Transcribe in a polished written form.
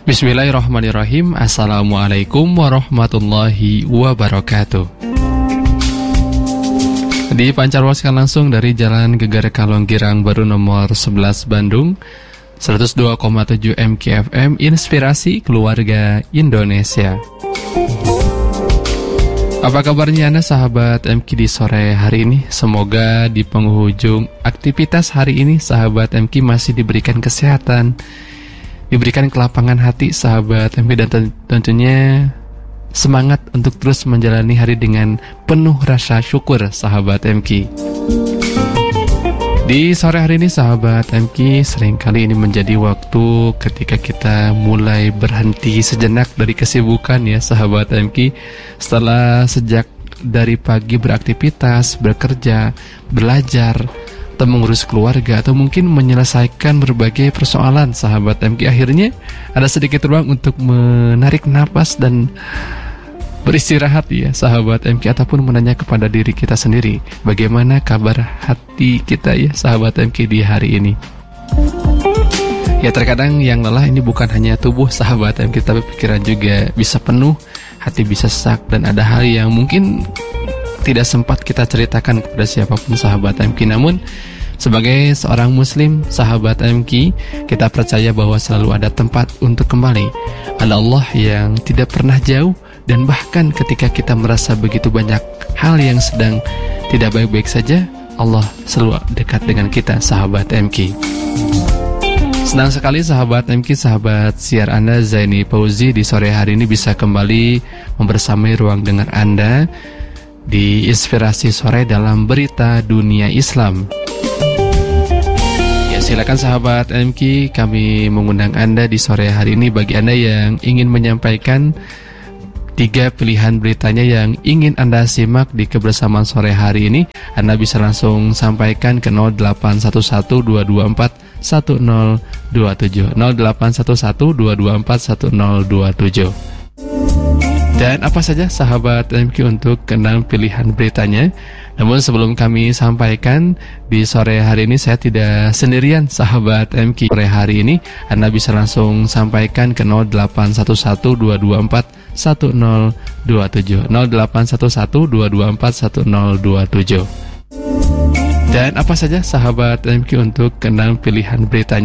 Bismillahirrahmanirrahim. Assalamualaikum warahmatullahi wabarakatuh. Dipancarkan langsung dari Jalan Gegar Kalong Girang Baru nomor 11 Bandung, 102,7 MKFM, Inspirasi Keluarga Indonesia. Apa kabarnya Anda sahabat MK di sore hari ini? Semoga di penghujung aktivitas hari ini sahabat MK masih diberikan kesehatan, diberikan kelapangan hati sahabat MK, dan tentunya semangat untuk terus menjalani hari dengan penuh rasa syukur sahabat MK. Di sore hari ini sahabat MK, seringkali ini menjadi waktu ketika kita mulai berhenti sejenak dari kesibukan ya sahabat MK. Setelah sejak dari pagi beraktivitas, bekerja, belajar, atau mengurus keluarga, atau mungkin menyelesaikan berbagai persoalan sahabat MK, akhirnya ada sedikit ruang untuk menarik napas dan beristirahat ya sahabat MK, ataupun menanya kepada diri kita sendiri bagaimana kabar hati kita ya sahabat MK di hari ini. Ya, terkadang yang lelah ini bukan hanya tubuh sahabat MK, tapi pikiran juga bisa penuh, hati bisa sesak, dan ada hal yang mungkin tidak sempat kita ceritakan kepada siapapun sahabat MK. Namun sebagai seorang muslim sahabat MK, kita percaya bahwa selalu ada tempat untuk kembali. Ada Allah yang tidak pernah jauh, dan bahkan ketika kita merasa begitu banyak hal yang sedang tidak baik-baik saja, Allah selalu dekat dengan kita sahabat MK. Senang sekali sahabat MK, sahabat siar Anda Zaini Fauzi di sore hari ini bisa kembali membersamai ruang dengar Anda di Inspirasi Sore dalam Berita Dunia Islam. Ya, silakan sahabat MK, kami mengundang Anda di sore hari ini. Bagi Anda yang ingin menyampaikan 3 pilihan beritanya yang ingin Anda simak di kebersamaan sore hari ini, Anda bisa langsung sampaikan ke 0811-224-1027 0811-224-1027. Dan apa saja sahabat MK untuk ke-6 pilihan beritanya. Namun sebelum kami sampaikan di sore hari ini, saya tidak sendirian sahabat MK. Sore hari ini Anda bisa langsung sampaikan ke 0811-224-1027 0811-224-1027. Dan apa saja sahabat MK untuk ke-6 pilihan beritanya.